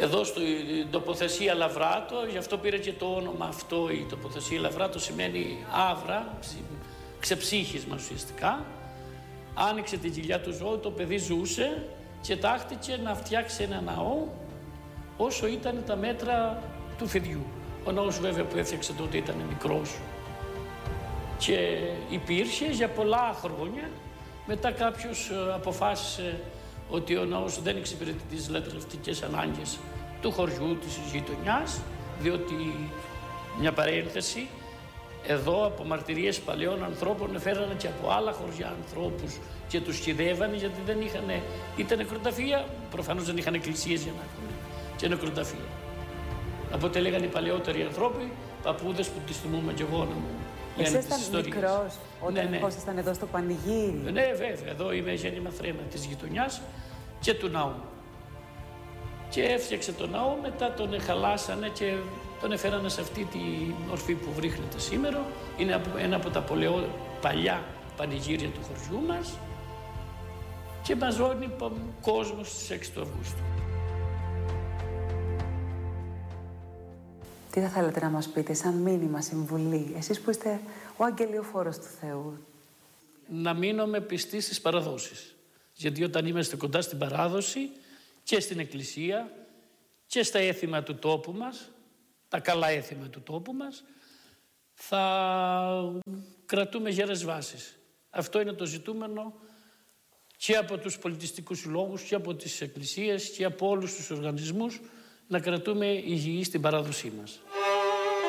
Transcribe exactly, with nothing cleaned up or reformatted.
εδώ στην τοποθεσία Λαβράτο, γι' αυτό πήρε και το όνομα αυτό, η τοποθεσία Λαβράτο σημαίνει άβρα, ξεψύχισμα ουσιαστικά. Άνοιξε την κοιλιά του ζώου, το παιδί ζούσε και τάχτηκε να φτιάξει ένα ναό όσο ήταν τα μέτρα του φιδιού. Ο ναός βέβαια που έφτιαξε τότε ήταν μικρός και υπήρχε για πολλά χρόνια. Μετά κάποιος αποφάσισε ότι ο ναός δεν εξυπηρετεί τις λατρευτικές ανάγκες του χωριού, της γειτονιάς, διότι, μια παρένθεση, εδώ από μαρτυρίες παλαιών ανθρώπων φέρανε και από άλλα χωριά ανθρώπους και τους χυδεύανε γιατί δεν είχαν, είτε νεκροταφεία, προφανώς δεν είχαν εκκλησίες για να έχουν και νεκροταφεία. Οπότε λέγανε οι παλαιότεροι ανθρώποι, παππούδες που τις θυμούμε και εγώ να μου λένε τις ιστορίες. Εσύ ήσταν μικρός όταν ναι, ναι. ήσασταν εδώ στο πανηγύρι. Ναι, βέβαια, εδώ είμαι γέννημα θρέμα της γειτονιάς και του ναού. Και έφτιαξε τον ναό, μετά τον χαλάσανε και τον έφερανε σε αυτή τη μορφή που βρίσκεται σήμερα. Είναι ένα από τα πολεό, παλιά πανηγύρια του χωριού μας και μαζώνει κόσμος στις έξι του Αυγούστου. Τι θα θέλετε να μας πείτε σαν μήνυμα, συμβουλή, εσείς που είστε ο αγγελιοφόρος του Θεού? Να μείνουμε πιστοί στις παραδόσεις. Γιατί όταν είμαστε κοντά στην παράδοση και στην Εκκλησία και στα έθιμα του τόπου μας, τα καλά έθιμα του τόπου μας, θα κρατούμε γερές βάσεις. Αυτό είναι το ζητούμενο και από τους πολιτιστικούς συλλόγους και από τις εκκλησίες και από όλους τους οργανισμούς, να κρατούμε υγιή στην παράδοσή μας.